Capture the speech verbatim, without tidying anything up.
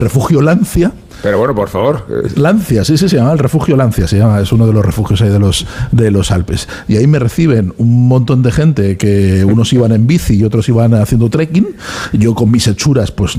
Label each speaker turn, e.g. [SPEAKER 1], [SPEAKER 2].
[SPEAKER 1] refugio Lancia.
[SPEAKER 2] Pero bueno, por favor.
[SPEAKER 1] Lancia, sí, sí, se llama el refugio Lancia, se llama, es uno de los refugios ahí de los, de los Alpes. Y ahí me reciben un montón de gente que unos iban en bici y otros iban haciendo trekking. Yo con mis hechuras, pues